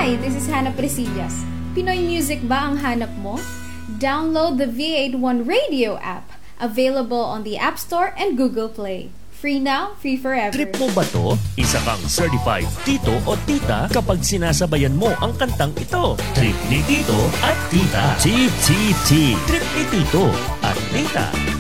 Hi, this is Hannah Presillas. Pinoy music ba ang hanap mo? Download the V81 Radio app, available on the App Store and Google Play. Free now, free forever. Trip mo ba to? Isa kang certified tito o tita kapag sinasabayan mo ang kantang ito. Trip ni Tito at Tita. Tip, tip, tip. Trip ni Tito at Tita.